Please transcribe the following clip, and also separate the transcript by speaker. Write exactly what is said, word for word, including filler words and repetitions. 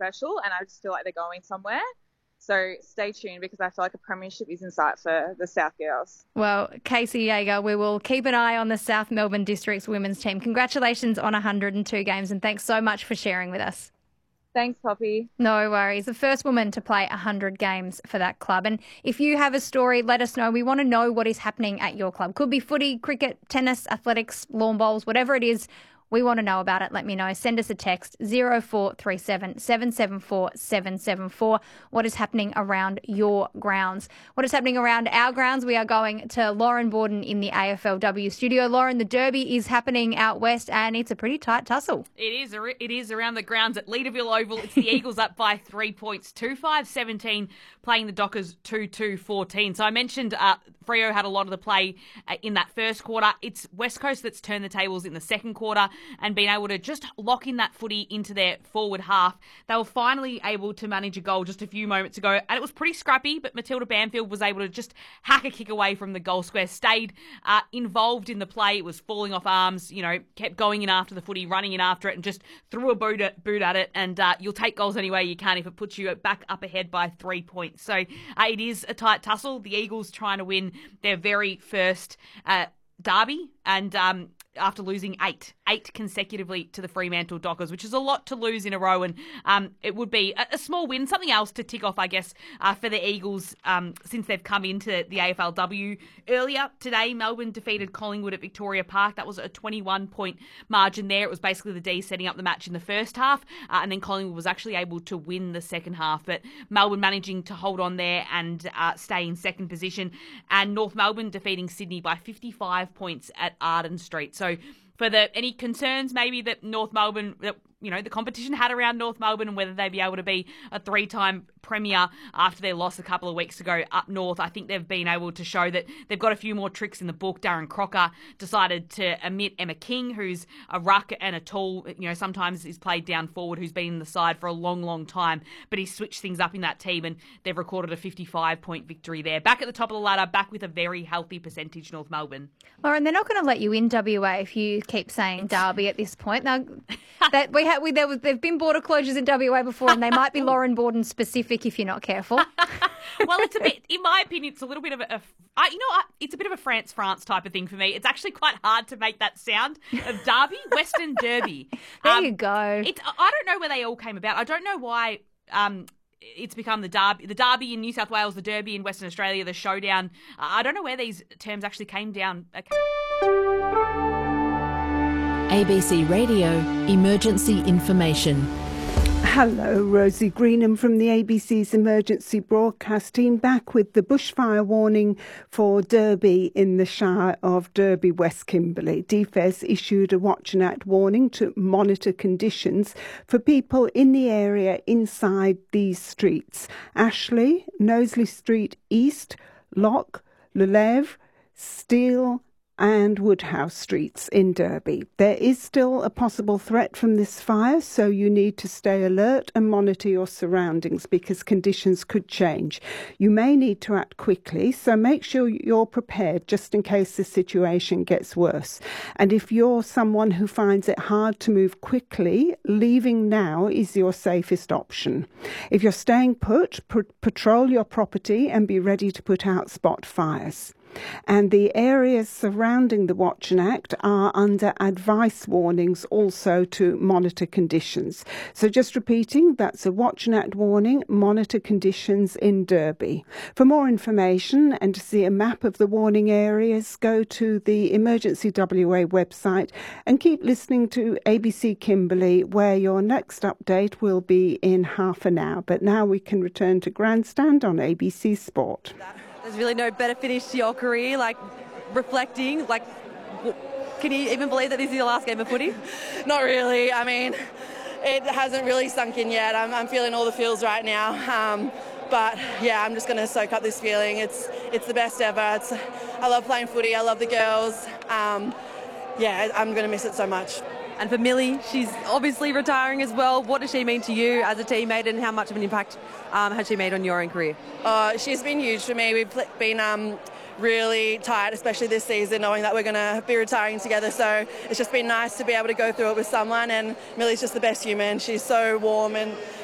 Speaker 1: special, and I just feel like they're going somewhere. So stay tuned because I feel like a premiership is in sight for the South Girls.
Speaker 2: Well, Casey Yeager, we will keep an eye on the South Melbourne District's women's team. Congratulations on one hundred two games, and thanks so much for sharing with us.
Speaker 1: Thanks, Poppy.
Speaker 2: No worries. The first woman to play one hundred games for that club. And if you have a story, let us know. We want to know what is happening at your club. Could be footy, cricket, tennis, athletics, lawn bowls, whatever it is. We want to know about it. Let me know. Send us a text, zero four three seven, seven seven four, seven seven four. What is happening around your grounds? What is happening around our grounds? We are going to Lauren Borden in the A F L W studio. Lauren, the Derby is happening out west, and it's a pretty tight tussle.
Speaker 3: It is. It is around the grounds at Leaderville Oval. It's the Eagles up by three points, two five seventeen, playing the Dockers two two fourteen. So I mentioned uh, Freo had a lot of the play uh, in that first quarter. It's West Coast that's turned the tables in the second quarter and been able to just lock in that footy into their forward half. They were finally able to manage a goal just a few moments ago, and it was pretty scrappy, but Matilda Banfield was able to just hack a kick away from the goal square, stayed uh, involved in the play. It was falling off arms, you know, kept going in after the footy, running in after it, and just threw a boot at, boot at it, and uh, you'll take goals any way you can if it puts you back up ahead by three points. So uh, it is a tight tussle. The Eagles trying to win their very first uh, derby, and um, after losing eight, eight consecutively to the Fremantle Dockers, which is a lot to lose in a row, and um, it would be a, a small win, something else to tick off, I guess, uh, for the Eagles um, since they've come into the A F L W. Earlier today, Melbourne defeated Collingwood at Victoria Park. That was a twenty-one point margin there. It was basically the D's setting up the match in the first half, uh, and then Collingwood was actually able to win the second half, but Melbourne managing to hold on there and uh, stay in second position, and North Melbourne defeating Sydney by fifty-five points at Arden Street. So for the any concerns maybe that North Melbourne, that, you know, the competition had around North Melbourne and whether they'd be able to be a three-time premier after their loss a couple of weeks ago up north, I think they've been able to show that they've got a few more tricks in the book. Darren Crocker decided to omit Emma King, who's a ruck and a tall, you know, sometimes is played down forward, who's been in the side for a long, long time, but he's switched things up in that team and they've recorded a fifty-five point victory there. Back at the top of the ladder, back with a very healthy percentage, North Melbourne.
Speaker 2: Lauren, they're not going to let you in W A if you keep saying Derby at this point. Now, that we have, we, there was, there've been border closures in W A before, and they might be Lauren Borden specific if you're not careful.
Speaker 3: Well, it's a bit, in my opinion, it's a little bit of a, a I, you know, I, it's a bit of a France-France type of thing for me. It's actually quite hard to make that sound of Derby, Western Derby.
Speaker 2: There
Speaker 3: um,
Speaker 2: you go.
Speaker 3: It's, I don't know where they all came about. I don't know why um, it's become the Derby, the Derby in New South Wales, the Derby in Western Australia, the Showdown. Uh, I don't know where these terms actually came down. Okay.
Speaker 4: A B C Radio Emergency Information.
Speaker 5: Hello, Rosie Greenham from the A B C's emergency broadcast team, back with the bushfire warning for Derby in the Shire of Derby, West Kimberley. D F E S issued a Watch and Act warning to monitor conditions for people in the area inside these streets: Ashley, Knowsley Street East, Lock, Lulève, Steele and Woodhouse Streets in Derby. There is still a possible threat from this fire, so you need to stay alert and monitor your surroundings because conditions could change. You may need to act quickly, so make sure you're prepared just in case the situation gets worse. And if you're someone who finds it hard to move quickly, leaving now is your safest option. If you're staying put, pr- patrol your property and be ready to put out spot fires. And the areas surrounding the Watch and Act are under advice warnings also to monitor conditions. So just repeating, that's a Watch and Act warning, monitor conditions in Derby. For more information and to see a map of the warning areas, go to the Emergency W A website and keep listening to A B C Kimberley, where your next update will be in half an hour. But now we can return to Grandstand on A B C Sport.
Speaker 6: There's really no better finish to your career, like reflecting, like, can you even believe that this is your last game of footy?
Speaker 7: Not really. I mean, it hasn't really sunk in yet. I'm, I'm feeling all the feels right now. Um, but yeah, I'm just going to soak up this feeling. It's it's the best ever. It's, I love playing footy. I love the girls. Um, yeah, I'm going to miss it so much.
Speaker 6: And for Millie, she's obviously retiring as well. What does she mean to you as a teammate, and how much of an impact um, has she made on your own career?
Speaker 7: Uh, she's been huge for me. We've been um, really tight, especially this season, knowing that we're going to be retiring together. So it's just been nice to be able to go through it with someone, and Millie's just the best human. She's so warm and